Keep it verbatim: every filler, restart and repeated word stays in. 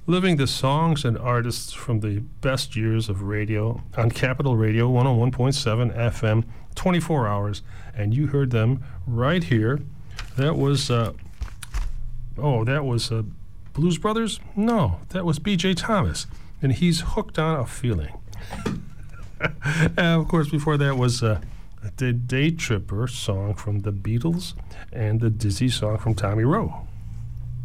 living the songs and artists from the best years of radio on Capital Radio one oh one point seven F M, twenty-four hours, and you heard them right here. That was, uh, oh, that was uh, Blues Brothers? No, that was B J Thomas, and he's Hooked on a Feeling. And of course, before that was uh, the Day Tripper song from the Beatles and the Dizzy song from Tommy Roe.